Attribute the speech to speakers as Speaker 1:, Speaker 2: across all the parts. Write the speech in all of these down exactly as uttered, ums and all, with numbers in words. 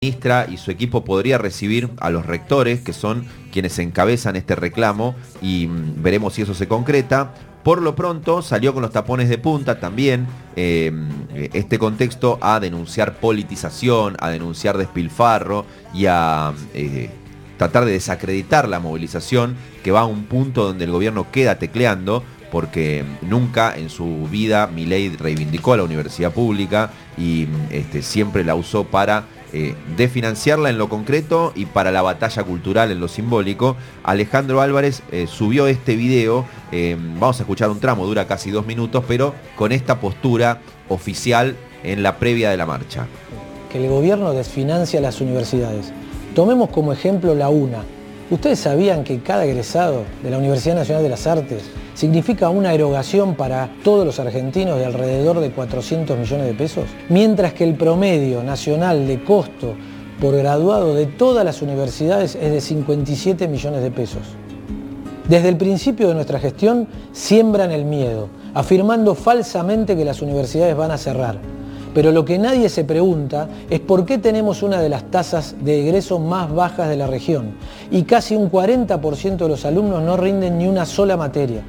Speaker 1: ministra y su equipo podría recibir a los rectores, que son quienes encabezan este reclamo, y mm, veremos si eso se concreta. Por lo pronto salió con los tapones de punta también eh, este contexto a denunciar politización, a denunciar despilfarro y a eh, tratar de desacreditar la movilización, que va a un punto donde el gobierno queda tecleando, porque nunca en su vida Milei reivindicó a la universidad pública y este, siempre la usó para eh, desfinanciarla en lo concreto y para la batalla cultural en lo simbólico. Alejandro Álvarez eh, subió este video, eh, vamos a escuchar un tramo, dura casi dos minutos, pero con esta postura oficial en la previa de la marcha.
Speaker 2: Que el gobierno desfinancia las universidades. Tomemos como ejemplo la UNA. ¿Ustedes sabían que cada egresado de la Universidad Nacional de las Artes significa una erogación para todos los argentinos de alrededor de cuatrocientos millones de pesos? Mientras que el promedio nacional de costo por graduado de todas las universidades es de cincuenta y siete millones de pesos. Desde el principio de nuestra gestión siembran el miedo, afirmando falsamente que las universidades van a cerrar. Pero lo que nadie se pregunta es por qué tenemos una de las tasas de egreso más bajas de la región y casi un cuarenta por ciento de los alumnos no rinden ni una sola materia.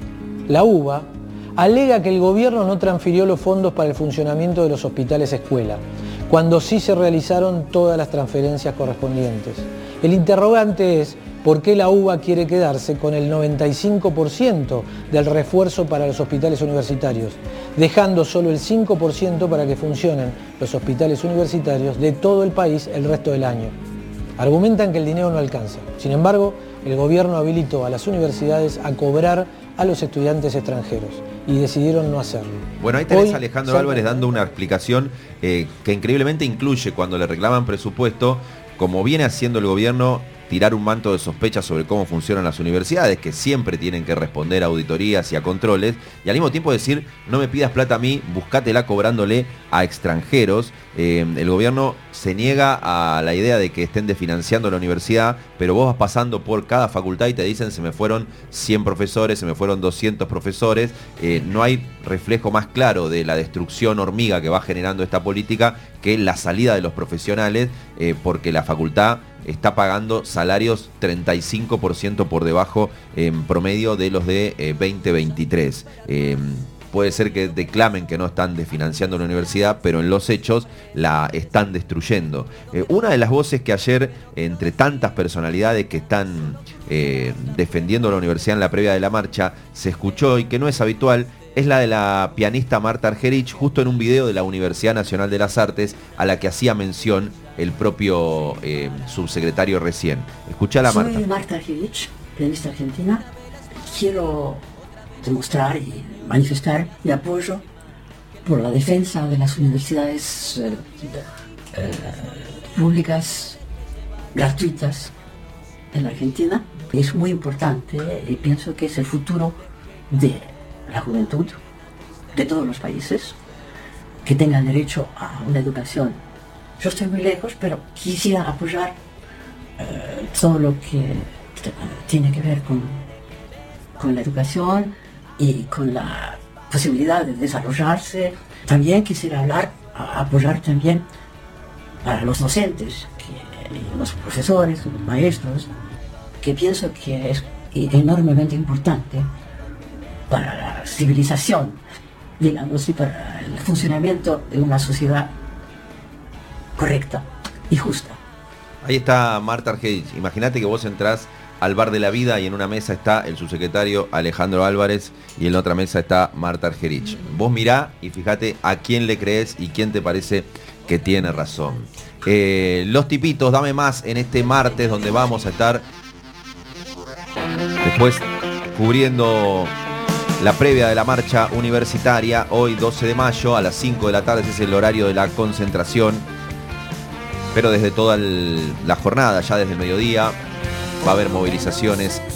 Speaker 2: La UBA alega que el gobierno no transfirió los fondos para el funcionamiento de los hospitales escuela, cuando sí se realizaron todas las transferencias correspondientes. El interrogante es por qué la UBA quiere quedarse con el noventa y cinco por ciento del refuerzo para los hospitales universitarios, dejando solo el cinco por ciento para que funcionen los hospitales universitarios de todo el país el resto del año. Argumentan que el dinero no alcanza. Sin embargo, el gobierno habilitó a las universidades a cobrar a los estudiantes extranjeros y decidieron no hacerlo.
Speaker 1: Bueno, ahí tenés
Speaker 2: Hoy,
Speaker 1: a Alejandro Álvarez dando una explicación eh, que increíblemente incluye, cuando le reclaman presupuesto, como viene haciendo el gobierno, tirar un manto de sospecha sobre cómo funcionan las universidades, que siempre tienen que responder a auditorías y a controles, y al mismo tiempo decir, no me pidas plata a mí, buscátela cobrándole a extranjeros. Eh, el gobierno se niega a la idea de que estén desfinanciando la universidad, pero vos vas pasando por cada facultad y te dicen, se me fueron cien profesores, se me fueron doscientos profesores. Eh, no hay reflejo más claro de la destrucción hormiga que va generando esta política que la salida de los profesionales, eh, porque la facultad está pagando salarios treinta y cinco por ciento por debajo en promedio de los de eh, veinte veintitrés. Eh, puede ser que declamen que no están desfinanciando la universidad, pero en los hechos la están destruyendo. Eh, una de las voces que ayer, entre tantas personalidades que están eh, defendiendo la universidad en la previa de la marcha, se escuchó y que no es habitual, es la de la pianista Marta Argerich, justo en un video de la Universidad Nacional de las Artes, a la que hacía mención el propio eh, subsecretario recién. Escuchala, Marta.
Speaker 3: Soy Marta Argerich, pianista argentina. Quiero demostrar y manifestar mi apoyo por la defensa de las universidades eh, eh, públicas, gratuitas en la Argentina. Es muy importante y pienso que es el futuro de la juventud de todos los países, que tengan derecho a una educación. Yo estoy muy lejos, pero quisiera apoyar eh, todo lo que tiene que ver con, con la educación y con la posibilidad de desarrollarse. También quisiera hablar, a, apoyar también a los docentes, que, los profesores, los maestros, que pienso que es enormemente importante para la civilización, digamos, y para el funcionamiento de una sociedad correcta y justa.
Speaker 1: Ahí está Marta Argerich. Imagínate que vos entrás al bar de la vida y en una mesa está el subsecretario Alejandro Álvarez y en la otra mesa está Marta Argerich. Vos mirá y fíjate a quién le crees y quién te parece que tiene razón. Eh, los tipitos, dame más en este martes donde vamos a estar después cubriendo la previa de la marcha universitaria. Hoy doce de mayo a las cinco de la tarde, ese es el horario de la concentración. Pero desde toda el, la jornada, ya desde el mediodía, va a haber movilizaciones